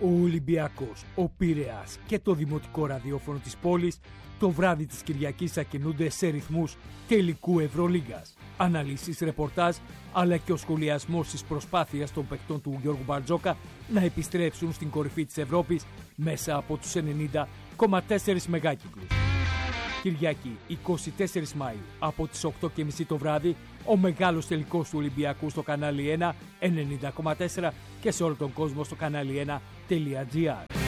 Ο Ολυμπιακός, ο Πειραιάς και το δημοτικό ραδιόφωνο της πόλης το βράδυ της Κυριακής θα κινούνται σε ρυθμούς τελικού Ευρωλίγκας. Αναλύσεις, ρεπορτάζ, αλλά και ο σχολιασμός της προσπάθειας των παιχτών του Γιώργου Μπαρτζόκα να επιστρέψουν στην κορυφή της Ευρώπης μέσα από τους 90,4 μεγάκυκλους. Κυριακή, 24 Μάιου, από τις 8:30 το βράδυ, ο μεγάλος τελικός του Ολυμπιακού στο κανάλι 1, 90,4 και σε όλο τον κόσμο στο κανάλι 1.gr.